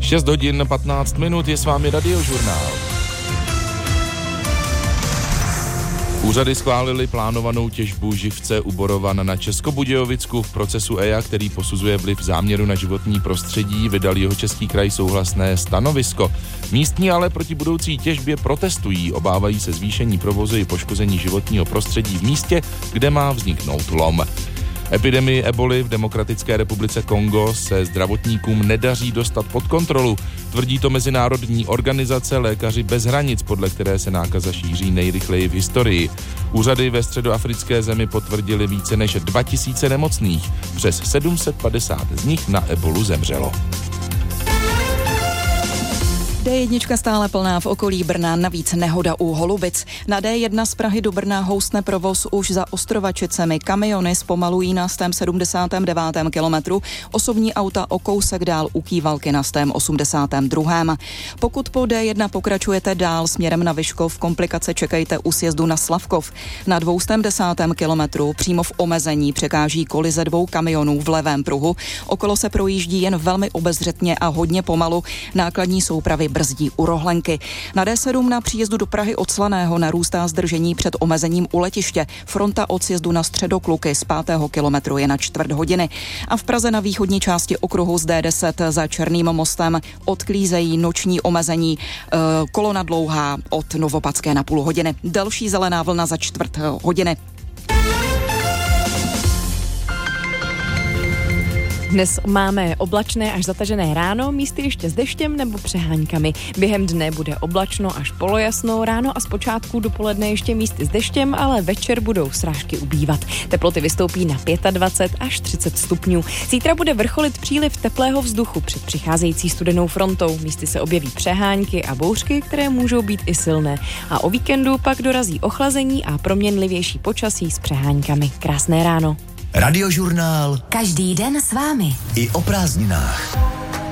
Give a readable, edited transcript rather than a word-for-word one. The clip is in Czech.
6 hodin 15 minut, je s vámi Radiožurnál. Úřady schválily plánovanou těžbu živce u Borovan na Českobudějovicku. V procesu EIA, který posuzuje vliv záměru na životní prostředí, vydal Jihočeský kraj souhlasné stanovisko. Místní ale proti budoucí těžbě protestují, obávají se zvýšení provozu i poškození životního prostředí v místě, kde má vzniknout lom. Epidemii eboli v Demokratické republice Kongo se zdravotníkům nedaří dostat pod kontrolu. Tvrdí to mezinárodní organizace Lékaři bez hranic, podle které se nákaza šíří nejrychleji v historii. Úřady ve středoafrické zemi potvrdili více než 2000 nemocných. Přes 750 z nich na ebolu zemřelo. D1 stále plná v okolí Brna, navíc nehoda u Holubic. Na D1 z Prahy do Brna houstne provoz už za Ostrovačicemi. Kamiony zpomalují na 179. kilometru, osobní auta o kousek dál u Kývalky na 182. Pokud po D1 pokračujete dál směrem na Vyškov, komplikace čekejte u sjezdu na Slavkov. Na 210. kilometru přímo v omezení překáží kolize dvou kamionů v levém pruhu. Okolo se projíždí jen velmi obezřetně a hodně pomalu. Nákladní soupravy brzdí u Rohlenky. Na D7 na příjezdu do Prahy od Slaného narůstá zdržení před omezením u letiště. Fronta od sjezdu na Středokluky z 5. kilometru je na čtvrt hodiny. A v Praze na východní části okruhu z D10 za Černým mostem odklízejí noční omezení. Kolona dlouhá od Novopadské na půl hodiny. Další zelená vlna za čtvrt hodiny. Dnes máme oblačné až zatažené ráno, místy ještě s deštěm nebo přeháňkami. Během dne bude oblačno až polojasno, ráno a zpočátku dopoledne ještě místy s deštěm, ale večer budou srážky ubývat. Teploty vystoupí na 25 až 30 stupňů. Zítra bude vrcholit příliv teplého vzduchu před přicházející studenou frontou. Místy se objeví přehánky a bouřky, které můžou být i silné. A o víkendu pak dorazí ochlazení a proměnlivější počasí s přeháňkami. Krásné ráno. Radiožurnál. Každý den s vámi. I o prázdninách.